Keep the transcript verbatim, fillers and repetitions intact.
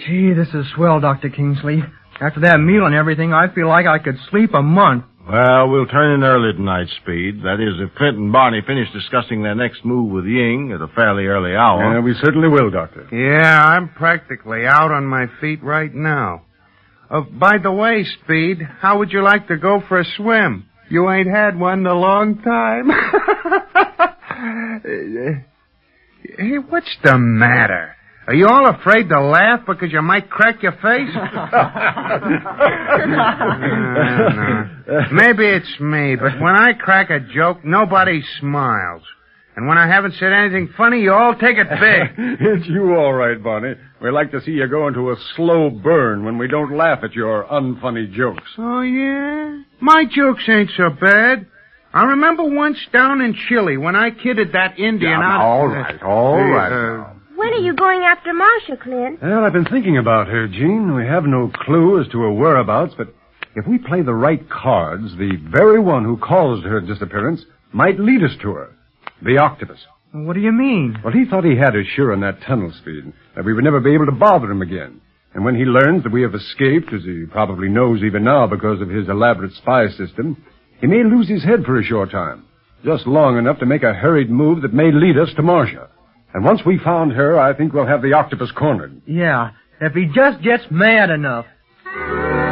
Gee, this is swell, Doctor Kingsley. After that meal and everything, I feel like I could sleep a month. Well, we'll turn in early tonight, Speed. That is, if Clint and Barney finish discussing their next move with Ying at a fairly early hour. Yeah, we certainly will, Doctor. Yeah, I'm practically out on my feet right now. Uh, by the way, Speed, how would you like to go for a swim? You ain't had one in a long time. Hey, what's the matter? Are you all afraid to laugh because you might crack your face? uh, no. Maybe it's me, but when I crack a joke, nobody smiles. And when I haven't said anything funny, you all take it big. It's you all right, Barney. We like to see you go into a slow burn when we don't laugh at your unfunny jokes. Oh, yeah? My jokes ain't so bad. I remember once down in Chile when I kidded that Indian Yeah, out... all right, all uh, right. Uh, When are you going after Marcia, Clint? Well, I've been thinking about her, Jean. We have no clue as to her whereabouts, but if we play the right cards, the very one who caused her disappearance might lead us to her. The octopus. What do you mean? Well, he thought he had us sure on that tunnel, Speed, that we would never be able to bother him again. And when he learns that we have escaped, as he probably knows even now because of his elaborate spy system, he may lose his head for a short time, just long enough to make a hurried move that may lead us to Marcia. And once we found her, I think we'll have the octopus cornered. Yeah, if he just gets mad enough.